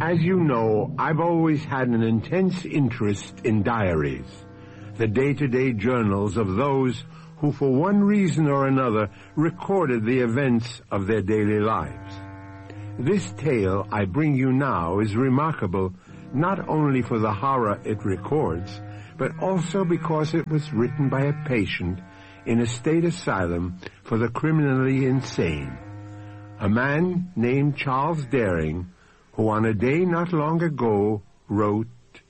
As you know, I've always had an intense interest in diaries, the day-to-day journals of those who for one reason or another recorded the events of their daily lives. This tale I bring you now is remarkable not only for the horror it records, but also because it was written by a patient in a state asylum for the criminally insane, a man named Charles Daring, who on a day not long ago wrote,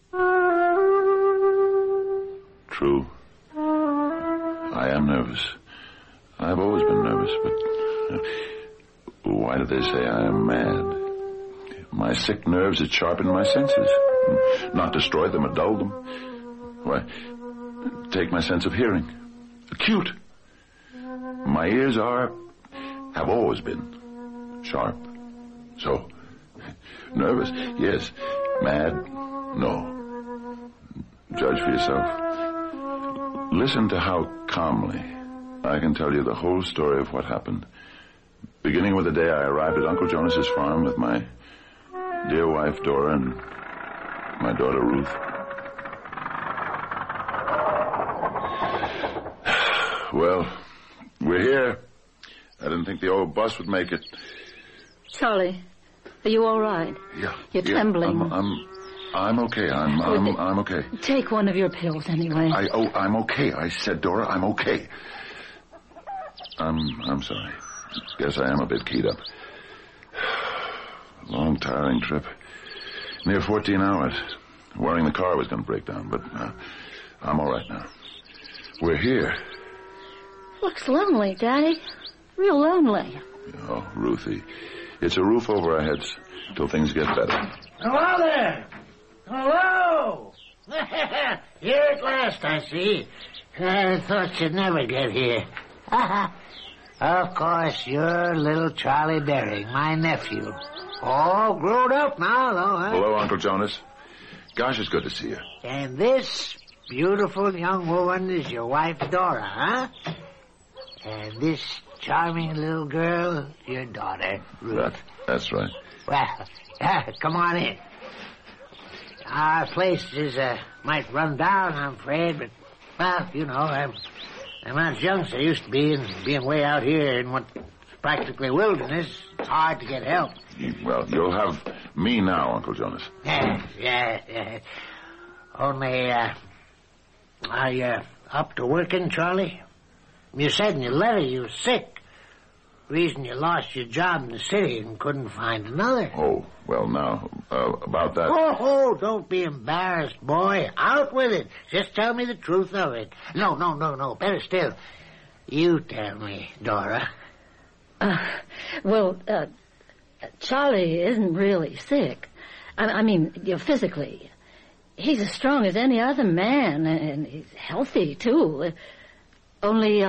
True. I am nervous. I've always been nervous, but why do they say I am mad? My sick nerves had sharpened my senses, not destroyed them or dulled them. Why, take my sense of hearing. Acute. My ears have always been sharp. So, nervous, yes. Mad, no. Judge for yourself. Listen to how calmly I can tell you the whole story of what happened. Beginning with the day I arrived at Uncle Jonas's farm with my dear wife, Dora, and my daughter, Ruth. Well, we're here. I didn't think the old bus would make it. Charlie, are you all right? Yeah. You're trembling. I'm okay. I'm okay. Take one of your pills anyway. I'm okay. I said, Dora, I'm okay. I'm sorry. Guess I am a bit keyed up. Long, tiring trip. Near 14 hours. Worrying the car was going to break down, but I'm all right now. We're here. Looks lonely, Daddy. Real lonely. Oh, Ruthie. It's a roof over our heads till things get better. Hello there. Hello. Here at last, I see. I thought you'd never get here. Of course, you're little Charlie Daring, my nephew. All grown up now, though, huh? Hello, Uncle Jonas. Gosh, it's good to see you. And this beautiful young woman is your wife, Dora, huh? And this charming little girl, your daughter, Ruth. That's right. Well, come on in. Our place is, might run down, I'm afraid, but, well, you know, I'm not as young as I used to be, and being way out here in what's practically wilderness, it's hard to get help. Well, you'll have me now, Uncle Jonas. Yeah. Only, are you up to working, Charlie? You said in your letter you were sick. Reason you lost your job in the city and couldn't find another. Oh, well, now, about that... Oh, don't be embarrassed, boy. Out with it. Just tell me the truth of it. No. Better still. You tell me, Dora. Charlie isn't really sick. I mean, physically. He's as strong as any other man, and he's healthy, too. Only,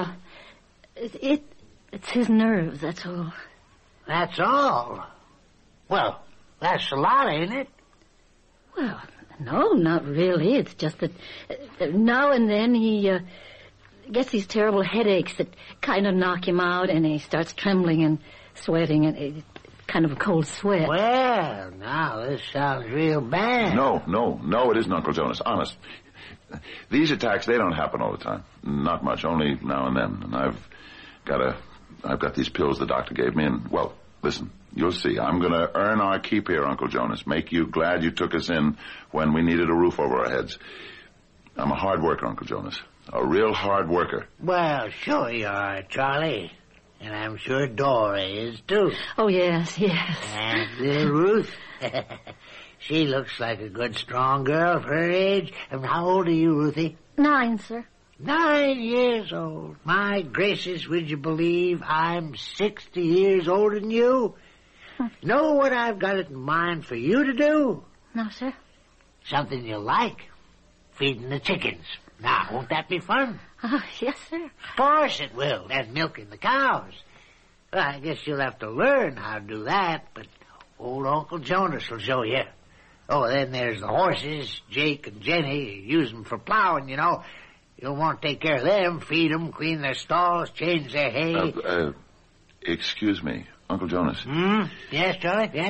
it's his nerves, that's all. That's all? Well, that's a lot, ain't it? Well, no, not really. It's just that now and then he gets these terrible headaches that kind of knock him out, and he starts trembling and sweating, and it's kind of a cold sweat. Well, now, this sounds real bad. No, it isn't, Uncle Jonas. Honest. These attacks, they don't happen all the time. Not much, only now and then. And I've got these pills the doctor gave me, and, well, listen, you'll see. I'm going to earn our keep here, Uncle Jonas. Make you glad you took us in when we needed a roof over our heads. I'm a hard worker, Uncle Jonas. A real hard worker. Well, sure you are, Charlie. And I'm sure Dora is, too. Oh, yes. And little Ruth. She looks like a good, strong girl for her age. And how old are you, Ruthie? 9, sir. 9 years old. My gracious, would you believe I'm 60 years older than you? Know what I've got it in mind for you to do? No, sir. Something you like. Feeding the chickens. Now, won't that be fun? Oh, yes, sir. Of course it will. And milking the cows. Well, I guess you'll have to learn how to do that, but old Uncle Jonas will show you. Oh, then there's the horses. Jake and Jenny use them for plowing, you know. You'll want to take care of them, feed them, clean their stalls, change their hay. Excuse me, Uncle Jonas. Yes, Charlie, yes?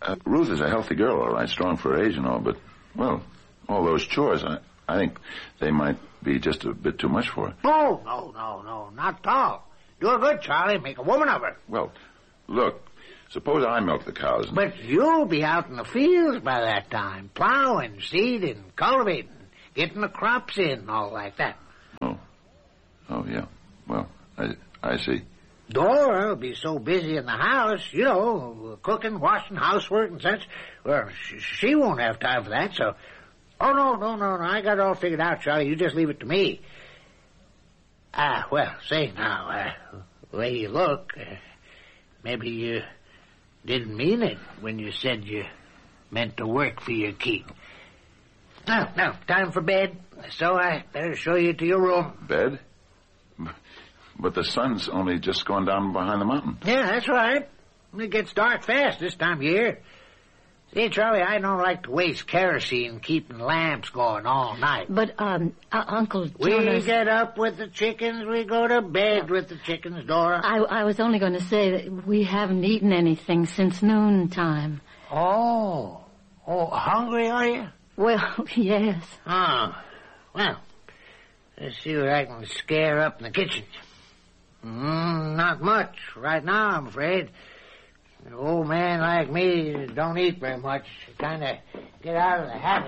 Ruth is a healthy girl, all right, strong for her age and all, but, well, all those chores, I think they might be just a bit too much for her. No, not at all. Do her good, Charlie. Make a woman of her. Well, look, suppose I milk the cows. But you'll be out in the fields by that time, plowing, seeding, cultivating, getting the crops in and all like that. Oh, yeah. Well, I see. Dora will be so busy in the house, cooking, washing, housework and such. Well, she won't have time for that, so... Oh, no. I got it all figured out, Charlie. You just leave it to me. Well, say now, the way you look, maybe you didn't mean it when you said you meant to work for your keep. Now, time for bed, so I better show you to your room. Bed? But the sun's only just gone down behind the mountain. Yeah, that's right. It gets dark fast this time of year. See, Charlie, I don't like to waste kerosene keeping lamps going all night. But, Uncle Jonas... We get up with the chickens, we go to bed with the chickens, Dora. I was only going to say that we haven't eaten anything since noontime. Oh, hungry, are you? Well, yes. Oh, well, let's see what I can scare up in the kitchen. Not much right now, I'm afraid. An old man like me don't eat very much. Kind of get out of the habit.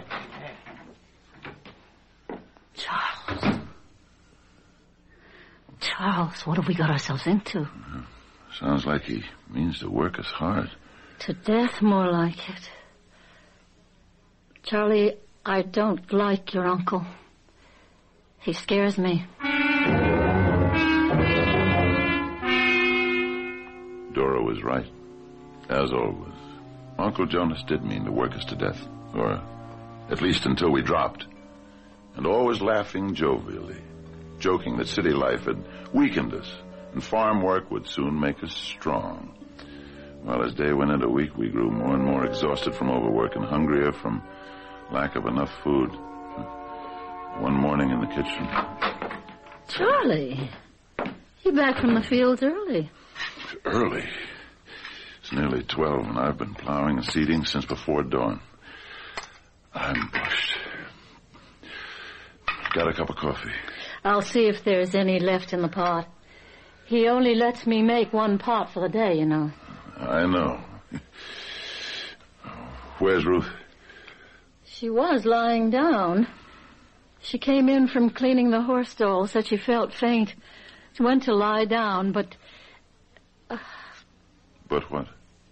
Charles, what have we got ourselves into? Sounds like he means to work us hard. To death, more like it. Charlie, I don't like your uncle. He scares me. Dora was right. As always, Uncle Jonas did mean to work us to death, or at least until we dropped, and always laughing jovially, joking that city life had weakened us, and farm work would soon make us strong. Well, as day went into week, we grew more and more exhausted from overwork and hungrier from lack of enough food. One morning in the kitchen... Charlie, you're back from the fields early. Early? It's nearly 12, and I've been plowing and seeding since before dawn. I'm bushed. Got a cup of coffee? I'll see if there's any left in the pot. He only lets me make one pot for the day, you know. I know. Where's Ruth? She was lying down. She came in from cleaning the horse stall, said she felt faint. She went to lie down, but... But what?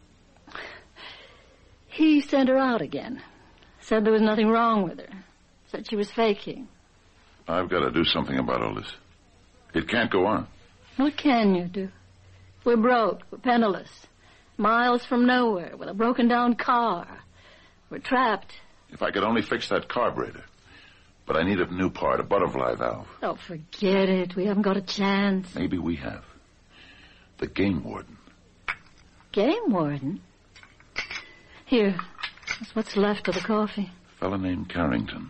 He sent her out again. Said there was nothing wrong with her. Said she was faking. I've got to do something about all this. It can't go on. What can you do? We're broke. We're penniless. Miles from nowhere with a broken-down car. We're trapped. If I could only fix that carburetor. But I need a new part, a butterfly valve. Oh, forget it. We haven't got a chance. Maybe we have. The game warden. Game warden? Here, that's what's left of the coffee. A fellow named Harrington,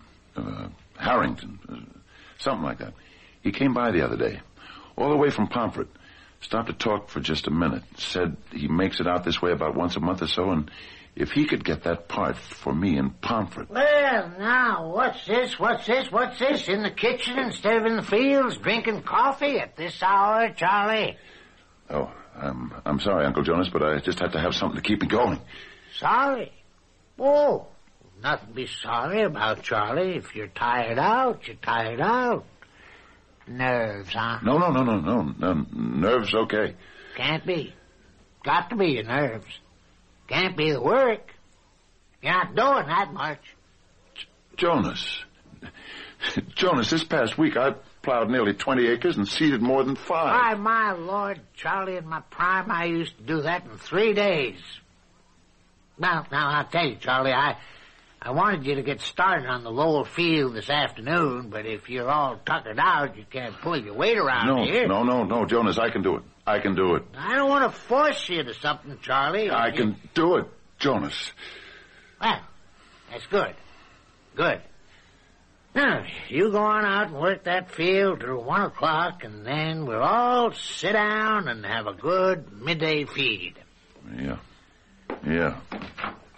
something like that. He came by the other day, all the way from Pomfret. Stopped to talk for just a minute. Said he makes it out this way about once a month or so, and if he could get that part for me in Pomfret... Well, now, what's this in the kitchen instead of in the fields, drinking coffee at this hour, Charlie? Oh, I'm sorry, Uncle Jonas, but I just had to have something to keep me going. Sorry? Oh, nothing to be sorry about, Charlie. If you're tired out, you're tired out. Nerves, huh? No. Nerves, okay. Can't be. Got to be your nerves. Can't be the work. You're not doing that much. Jonas, this past week I plowed nearly 20 acres and seeded more than 5. Why, my Lord, Charlie, in my prime, I used to do that in 3 days. Now, I'll tell you, Charlie, I wanted you to get started on the Lowell field this afternoon, but if you're all tuckered out, you can't pull your weight around here. No, Jonas, I can do it. I don't want to force you to something, Charlie. I can do it, Jonas. Well, that's good. Good. Now, you go on out and work that field till 1 o'clock, and then we'll all sit down and have a good midday feed. Yeah.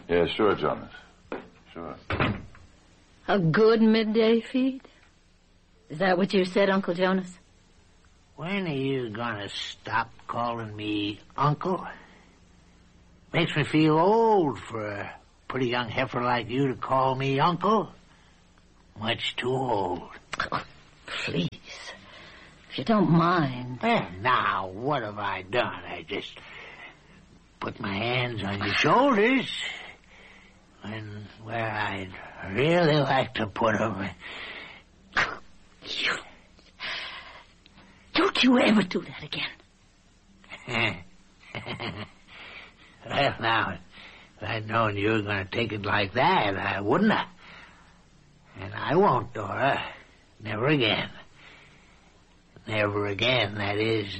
Yeah, sure, Jonas. Sure. A good midday feed? Is that what you said, Uncle Jonas? When are you gonna stop calling me Uncle? Makes me feel old for a pretty young heifer like you to call me Uncle. Much too old. Oh, please. If you don't mind. Now, what have I done? I just put my hands on your shoulders and where I'd really like to put them. Don't you ever do that again. Well, now, if I'd known you were going to take it like that, I wouldn't have. And I won't, Dora. Never again. Never again, that is,